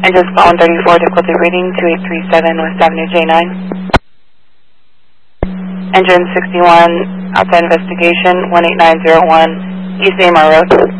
Engines phone 34, difficulty reading 2837 West Avenue J9. Engine 61, outside investigation 18901 East Amar Road.